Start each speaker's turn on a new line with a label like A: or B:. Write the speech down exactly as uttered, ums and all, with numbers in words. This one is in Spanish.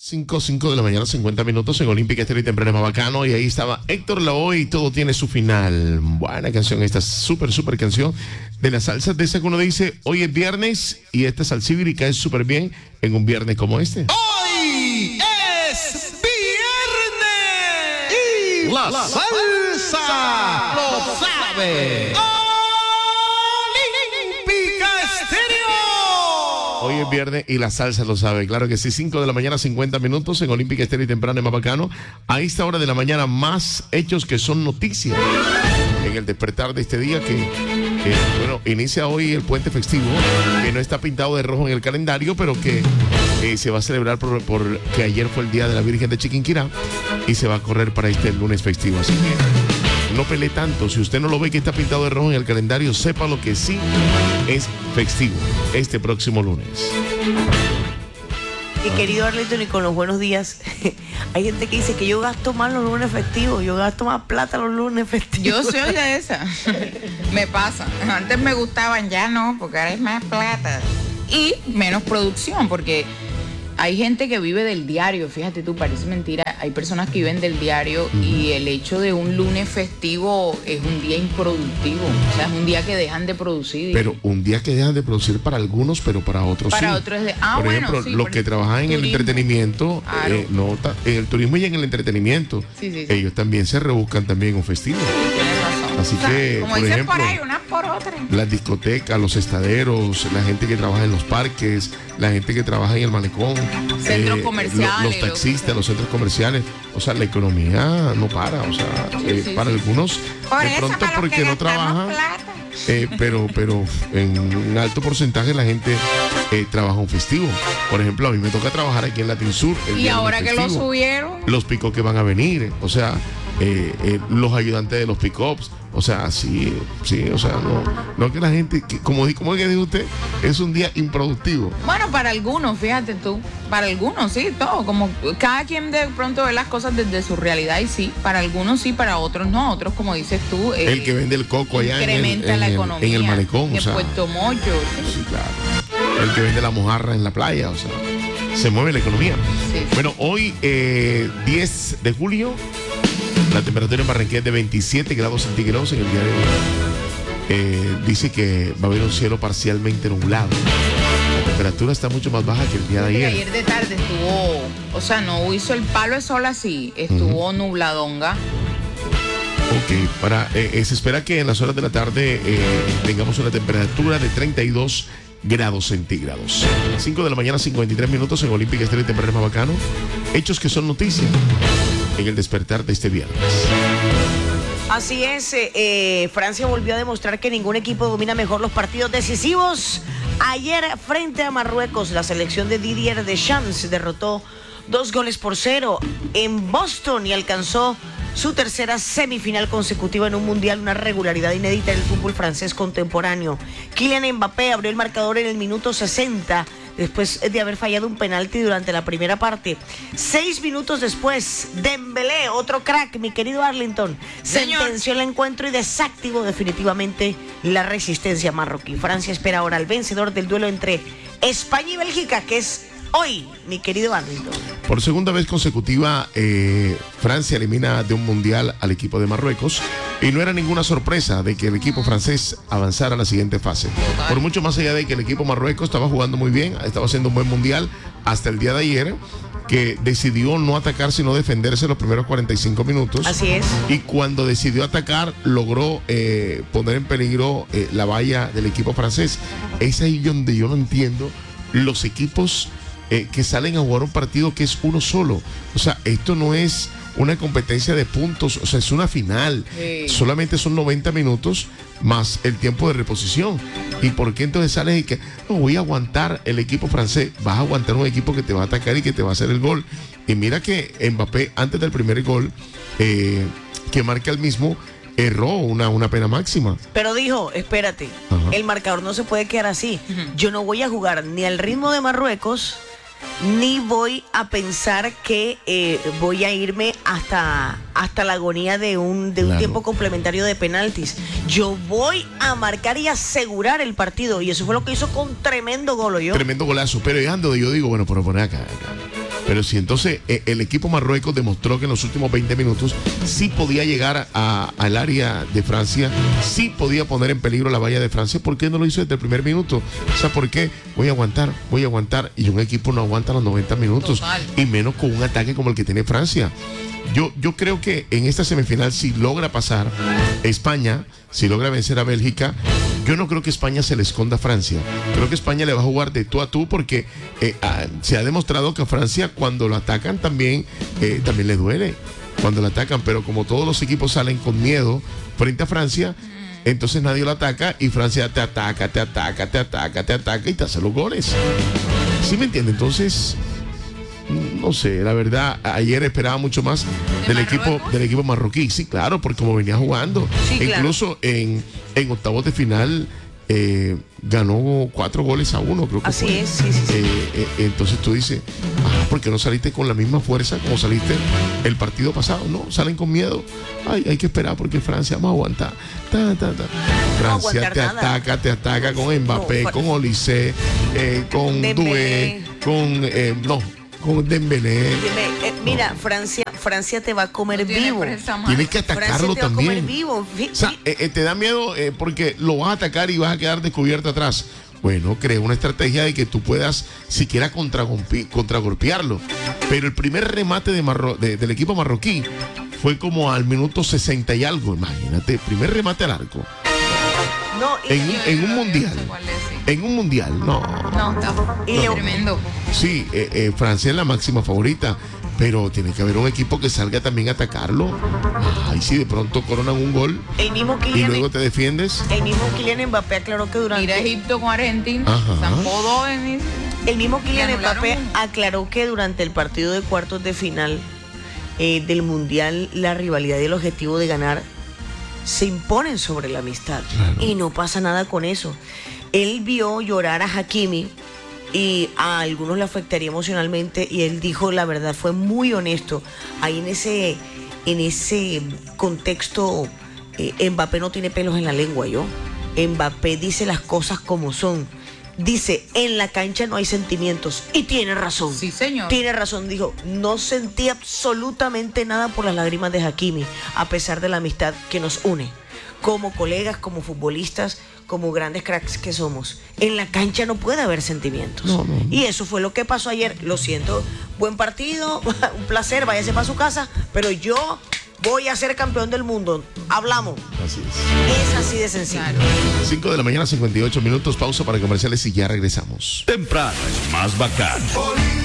A: cinco, cinco de la mañana, cincuenta minutos en Olímpica Estéreo y Temprano es más bacano. Y ahí estaba Héctor Lavoe y todo tiene su final. Buena canción, esta súper, súper canción de la salsa de esa que uno dice, hoy es viernes y esta salsíbrica cae súper bien en un viernes como este.
B: Hoy es viernes y la, la salsa, salsa lo sabe.
A: Hoy es viernes y la salsa lo sabe, claro que sí. Cinco de la mañana, cincuenta minutos en Olímpica Estéreo y Temprano es más bacano. A esta hora de la mañana, más hechos que son noticias en el despertar de este día que, que bueno, inicia hoy el puente festivo, que no está pintado de rojo en el calendario, pero que eh, se va a celebrar por, por que ayer fue el día de la Virgen de Chiquinquirá y se va a correr para este lunes festivo. Así que no pelee tanto. Si usted no lo ve que está pintado de rojo en el calendario, sepa lo que sí es festivo este próximo lunes.
C: Y querido Arlington, y con los buenos días, hay gente que dice que yo gasto más los lunes festivos, yo gasto más plata los lunes festivos.
D: Yo soy de esa. Me pasa. Antes me gustaban, ya no, porque ahora es más plata. Y menos producción, porque hay gente que vive del diario, fíjate tú, parece mentira, hay personas que viven del diario uh-huh. y el hecho de un lunes festivo es un día improductivo, o sea, es un día que dejan de producir.
A: Pero un día que dejan de producir para algunos, pero para otros
D: para
A: sí.
D: otros es de, ah,
A: por
D: bueno,
A: ejemplo,
D: sí,
A: los
D: por
A: que trabajan en
D: turismo.
A: el entretenimiento,
D: Claro.
A: eh, no, en el turismo y en el entretenimiento,
D: sí, sí, sí.
A: ellos también se rebuscan también un festivo.
D: Tienes razón.
A: Así
D: o sea,
A: que,
D: como
A: por
D: dicen
A: ejemplo,
D: por ahí, una por otra.
A: Las discotecas, los estaderos, la gente que trabaja en los parques, la gente que trabaja en el malecón,
D: centros eh, comerciales,
A: lo, los taxistas, lo los centros comerciales, o sea, la economía no para, o sea, sí, eh, sí, para sí. algunos
D: por
A: de
D: eso,
A: pronto porque no trabajan, eh, pero, pero en un alto porcentaje la gente eh, trabaja un festivo. Por ejemplo, a mí me toca trabajar aquí en Latin Sur.
D: Y ahora que lo subieron,
A: los picos que van a venir, o sea, eh, eh, los ayudantes de los pick-ups. O sea, sí, sí, o sea, no, no que la gente, que, como, como que dijo usted, es un día improductivo.
D: Bueno, para algunos, fíjate tú, para algunos sí, todo, como cada quien de pronto ve las cosas desde su realidad y sí, para algunos sí, para otros no, otros como dices tú.
A: Eh, el que vende el coco allá
D: incrementa
A: en el,
D: la
A: en
D: economía.
A: El, en el malecón,
D: en
A: o sea.
D: Puerto Mocho. Sí.
A: Sí, claro. El que vende la mojarra en la playa, o sea, se mueve la economía.
D: Sí, sí.
A: Bueno, hoy eh, diez de julio. La temperatura en Barranquilla es de veintisiete grados centígrados en el día de hoy. Eh, dice que va a haber un cielo parcialmente nublado. La temperatura está mucho más baja que el día de ayer.
D: Ayer de tarde estuvo, o sea, no hizo el palo de sol así, estuvo uh-huh. nubladonga.
A: Ok, para, eh, se espera que en las horas de la tarde eh, tengamos una temperatura de treinta y dos grados centígrados. cinco de la mañana, cincuenta y tres minutos en Olímpica Estéreo y Temprano es más bacano. Hechos que son noticias en el despertar de este viernes.
C: Así es, eh, eh, Francia volvió a demostrar que ningún equipo domina mejor los partidos decisivos. Ayer, frente a Marruecos, la selección de Didier Deschamps derrotó dos goles por cero en Boston y alcanzó su tercera semifinal consecutiva en un mundial, una regularidad inédita en el fútbol francés contemporáneo. Kylian Mbappé abrió el marcador en el minuto sesenta, después de haber fallado un penalti durante la primera parte. Seis minutos después, Dembélé, otro crack, mi querido Arlington,
D: Señor.
C: sentenció el encuentro y desactivó definitivamente la resistencia marroquí. Francia espera ahora al vencedor del duelo entre España y Bélgica, que es hoy, mi querido Arlington.
A: Por segunda vez consecutiva, eh, Francia elimina de un mundial al equipo de Marruecos y no era ninguna sorpresa de que el equipo francés avanzara a la siguiente fase. Por mucho más allá de que el equipo Marruecos estaba jugando muy bien, estaba haciendo un buen mundial hasta el día de ayer, que decidió no atacar sino defenderse los primeros cuarenta y cinco minutos.
C: Así es.
A: Y cuando decidió atacar, logró eh, poner en peligro eh, la valla del equipo francés. Es ahí donde yo no entiendo los equipos Eh, que salen a jugar un partido que es uno solo. O sea, esto no es una competencia de puntos, o sea, es una final. Sí. Solamente son noventa minutos más el tiempo de reposición. ¿Y por qué entonces sales y que no voy a aguantar el equipo francés? Vas a aguantar un equipo que te va a atacar y que te va a hacer el gol. Y mira que Mbappé, antes del primer gol, eh, que marca el mismo, erró una, una pena máxima.
C: Pero dijo, espérate, Ajá. el marcador no se puede quedar así. Uh-huh. Yo no voy a jugar ni al ritmo de Marruecos, ni voy a pensar que eh, voy a irme hasta, hasta la agonía de un, de un claro. tiempo complementario de penaltis. Yo voy a marcar y asegurar el partido, y eso fue lo que hizo con tremendo gol, yo.
A: Tremendo golazo, pero llegando, yo digo, bueno, por poner acá, acá. Pero sí, entonces eh, el equipo Marruecos demostró que en los últimos veinte minutos sí podía llegar a, al área de Francia, sí podía poner en peligro la valla de Francia. ¿Por qué no lo hizo desde el primer minuto? O sea, ¿por qué? Voy a aguantar, voy a aguantar. Y un equipo no aguanta los noventa minutos.
D: Total.
A: Y menos con un ataque como el que tiene Francia. Yo, yo creo que en esta semifinal, si logra pasar España, si logra vencer a Bélgica, yo no creo que España se le esconda a Francia. Creo que España le va a jugar de tú a tú porque eh, ah, se ha demostrado que a Francia cuando lo atacan también, eh, también le duele cuando lo atacan. Pero como todos los equipos salen con miedo frente a Francia, entonces nadie lo ataca y Francia te ataca, te ataca, te ataca, te ataca y te hace los goles. ¿Sí me entiende? Entonces... no sé, la verdad, ayer esperaba mucho más
D: ¿De
A: del equipo,
D: Marruecos?
A: del equipo marroquí. Sí, claro, porque como venía jugando.
C: Sí, claro.
A: Incluso en, en octavos de final eh, ganó cuatro goles a uno, creo que
C: Así
A: fue.
C: es, sí, sí, sí.
A: Eh, eh, entonces tú dices, ah, ¿por qué no saliste con la misma fuerza como saliste el partido pasado? No, salen con miedo. Ay, hay que esperar porque Francia vamos a aguantar. Ta, ta, ta. Francia
C: aguantar
A: te
C: nada.
A: ataca, te ataca con Mbappé,
C: No,
A: con Olise, eh, con
C: Dembélé.
A: Doué, con eh, no, con Dembélé.
C: Dime, eh, mira, Francia, Francia te va a comer
D: No tiene
C: vivo.
D: presa, mano.
A: Tienes que
C: Francia
A: atacarlo
C: te va a comer
A: también.
C: vivo. Fi-
A: O sea, eh, eh, te da miedo eh, porque lo vas a atacar y vas a quedar descubierto atrás. Bueno, crea una estrategia de que tú puedas siquiera contragolpe- contragolpearlo. Pero el primer remate de Marro- de- del equipo marroquí fue como al minuto sesenta y algo. Imagínate, primer remate al arco.
C: No, y,
A: En, un- en un mundial.
D: ¿Cuál es? Sí.
A: En un mundial, no.
D: No, está
C: Y le-
D: tremendo.
A: Sí, eh, eh, Francia es la máxima favorita, pero tiene que haber un equipo que salga también a atacarlo. Ay, si de pronto coronan un gol
C: el mismo
A: y
C: Kylian,
A: luego te defiendes.
C: el mismo Kylian Mbappé aclaró que durante
D: Mira Egipto con Argentina.
A: Ajá.
D: Zampó dos en ese-
C: el mismo Kylian
D: Le anularon
C: Mbappé
D: uno.
C: aclaró que durante el partido de cuartos de final eh, del mundial la rivalidad y el objetivo de ganar se imponen sobre la amistad.
A: Claro.
C: Y no pasa nada con eso. Él vio llorar a Hakimi y a algunos le afectaría emocionalmente y él dijo, la verdad, fue muy honesto. Ahí en ese, en ese contexto, eh, Mbappé no tiene pelos en la lengua, yo. Mbappé dice las cosas como son. Dice, en la cancha no hay sentimientos. Y tiene razón.
D: Sí, señor.
C: Tiene razón, dijo, no sentí absolutamente nada por las lágrimas de Hakimi, a pesar de la amistad que nos une. Como colegas, como futbolistas, como grandes cracks que somos. En la cancha no puede haber sentimientos.
A: No, no.
C: Y eso fue lo que pasó ayer. Lo siento, buen partido, un placer, váyase para su casa, pero yo voy a ser campeón del mundo. Hablamos.
A: Así es.
C: Es así de sencillo.
D: Claro.
A: cinco de la mañana, cincuenta y ocho minutos, pausa para comerciales y ya regresamos.
B: Temprano es más bacán.